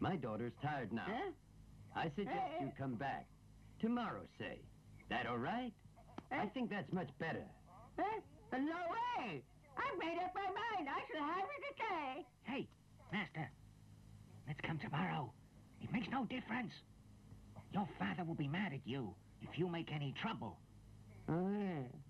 My daughter's tired now. Huh? I suggest you come back. Tomorrow, say. That all right? I think that's much better. No way! I've made up my mind. I shall have it today. Hey, Master. Let's come tomorrow. It makes no difference. Your father will be mad at you if you make any trouble. Oh, yeah.